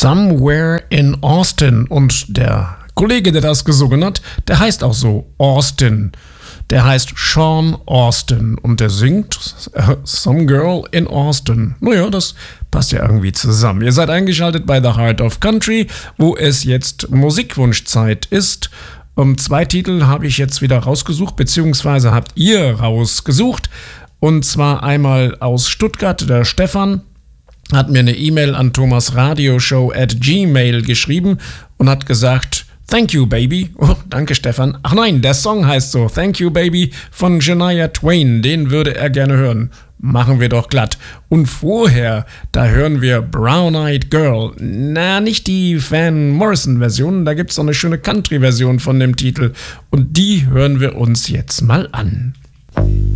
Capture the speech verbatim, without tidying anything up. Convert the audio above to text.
Somewhere in Austin. Und der Kollege, der das gesungen hat, der heißt auch so, Austin. Der heißt Sean Austin und der singt uh, Some Girl in Austin. Naja, das passt ja irgendwie zusammen. Ihr seid eingeschaltet bei The Heart of Country, wo es jetzt Musikwunschzeit ist. Um zwei Titel habe ich jetzt wieder rausgesucht, beziehungsweise habt ihr rausgesucht. Und zwar einmal aus Stuttgart, der Stefan hat mir eine E-Mail an thomasradioshow at gmail geschrieben und hat gesagt, Thank you, Baby. Oh, danke, Stefan. Ach nein, der Song heißt so, Thank you, Baby von Shania Twain. Den würde er gerne hören. Machen wir doch glatt. Und vorher, da hören wir Brown Eyed Girl. Na, nicht die Van Morrison-Version, da gibt's noch eine schöne Country-Version von dem Titel. Und die hören wir uns jetzt mal an.